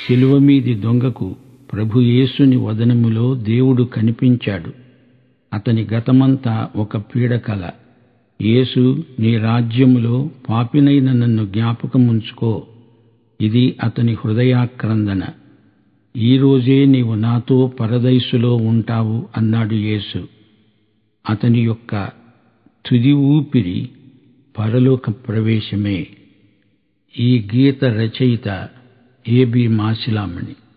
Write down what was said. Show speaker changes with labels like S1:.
S1: శిలువ మీది దొంగకు ప్రభు యేసుని వదనములో దేవుడు కనిపించాడు. అతని గతమంతా ఒక పీడకల. యేసు, నీ రాజ్యములో పాపినైన నన్ను జ్ఞాపకముంచుకో. ఇది అతని హృదయాక్రందన. ఈ రోజే నీవు నాతో పరదైసులో ఉంటావు అన్నాడు యేసు. అతని యొక్క తుది ఊపిరి పరలోక ప్రవేశమే. ఈ గీత రచయిత A.B. మాసిలామణి.